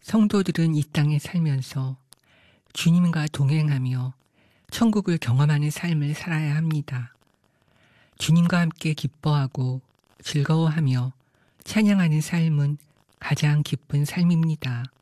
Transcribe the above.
성도들은 이 땅에 살면서 주님과 동행하며 천국을 경험하는 삶을 살아야 합니다. 주님과 함께 기뻐하고 즐거워하며 찬양하는 삶은 가장 기쁜 삶입니다.